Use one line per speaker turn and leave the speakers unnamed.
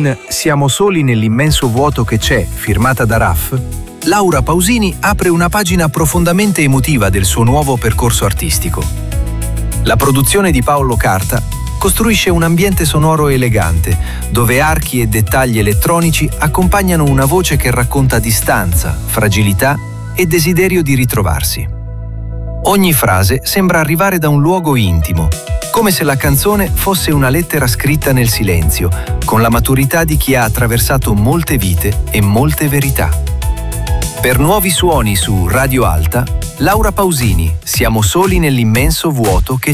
In Siamo soli nell'immenso vuoto che c'è, firmata da Raff, Laura Pausini apre una pagina profondamente emotiva del suo nuovo percorso artistico. La produzione di Paolo Carta costruisce un ambiente sonoro elegante, dove archi e dettagli elettronici accompagnano una voce che racconta distanza, fragilità e desiderio di ritrovarsi. Ogni frase sembra arrivare da un luogo intimo, come se la canzone fosse una lettera scritta nel silenzio, con la maturità di chi ha attraversato molte vite e molte verità. Per Nuovi Suoni su Radio Alta, Laura Pausini, Siamo soli nell'immenso vuoto che